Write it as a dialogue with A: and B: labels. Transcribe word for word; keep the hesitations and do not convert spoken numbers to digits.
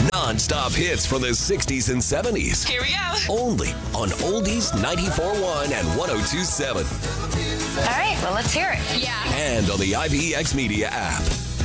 A: Non-stop hits from the sixties and seventies.
B: Here we go.
A: Only on Oldies ninety-four point one and one oh two point seven.
C: All right, well, let's hear it.
B: Yeah.
A: And on the I V X Media app.